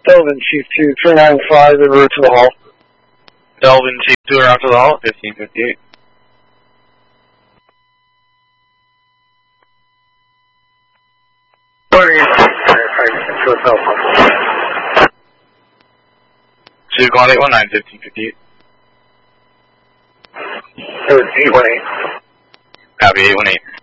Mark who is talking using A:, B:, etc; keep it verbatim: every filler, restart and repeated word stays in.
A: Delvin, Chief two, three nine five, en route to the hall.
B: Delvin, Chief two, around to the hall, fifteen fifty-eight. Two, call eight one nine, fifteen fifty-eight.
A: eight one eight.
B: Copy, eight one eight.